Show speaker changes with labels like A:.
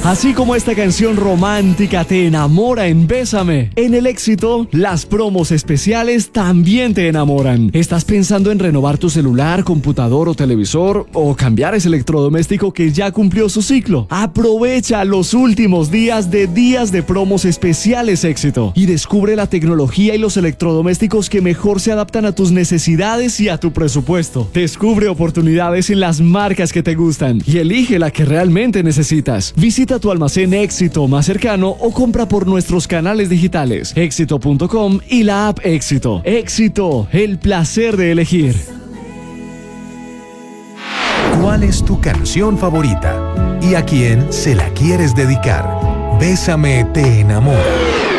A: Así como esta canción romántica te enamora en Bésame, en el Éxito, las promos especiales también te enamoran. ¿Estás pensando en renovar tu celular, computador o televisor o cambiar ese electrodoméstico que ya cumplió su ciclo? Aprovecha los últimos días de promos especiales Éxito y descubre la tecnología y los electrodomésticos que mejor se adaptan a tus necesidades y a tu presupuesto. Descubre oportunidades en las marcas que te gustan y elige la que realmente necesitas. Visita tu almacén Éxito más cercano o compra por nuestros canales digitales, éxito.com y la app Éxito. Éxito, el placer de elegir.
B: ¿Cuál es tu canción favorita? ¿Y a quién se la quieres dedicar? Bésame te enamora.